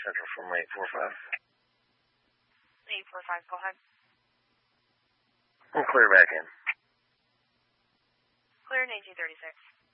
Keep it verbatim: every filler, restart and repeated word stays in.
Central from eight four five. eight four five, go ahead. I'm clear back in. Clear in eighteen thirty-six.